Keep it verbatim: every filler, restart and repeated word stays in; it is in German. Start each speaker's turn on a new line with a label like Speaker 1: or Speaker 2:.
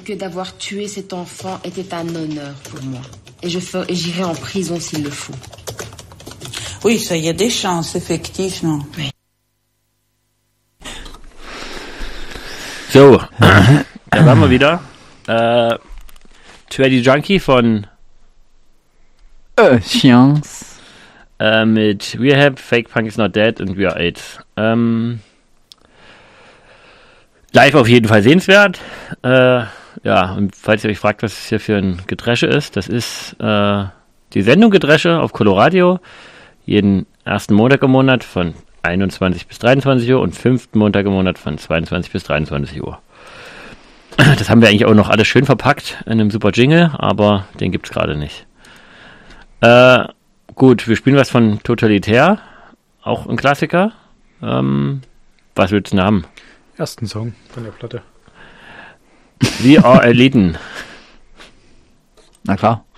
Speaker 1: que d'avoir tué cet enfant était un honneur pour moi. Et je fer- et j'irai en prison s'il le faut.
Speaker 2: Oui, ça y a des chances, effectivement.
Speaker 1: Oui.
Speaker 3: So, da waren wir wieder. Äh, Twenty Junkie von
Speaker 4: Äh, Science.
Speaker 3: äh, mit Rehab, Fake Punk is Not Dead und We Are AIDS. Ähm, live auf jeden Fall sehenswert. Äh, ja, und falls ihr euch fragt, was es hier für ein Gedresche ist, das ist äh, die Sendung Gedresche auf Coloradio. Jeden ersten Montag im Monat von einundzwanzig bis dreiundzwanzig Uhr und fünften Montag im Monat von zweiundzwanzig bis dreiundzwanzig Uhr. Das haben wir eigentlich auch noch alles schön verpackt in einem super Jingle, aber den gibt's gerade nicht. Äh, gut, wir spielen was von Totalitär, auch ein Klassiker. Ähm, was willst du denn haben?
Speaker 5: Ersten Song von der Platte.
Speaker 3: We Are Eliten.
Speaker 4: Na klar.